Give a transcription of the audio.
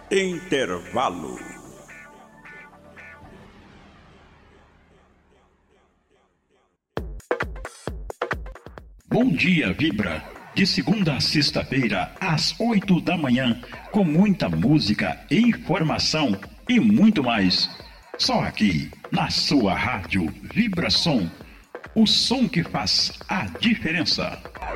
Intervalo. Bom dia, Vibra. De segunda a sexta-feira, às 8 da manhã, com muita música, informação e muito mais. Só aqui, na sua rádio Vibração. O som que faz a diferença.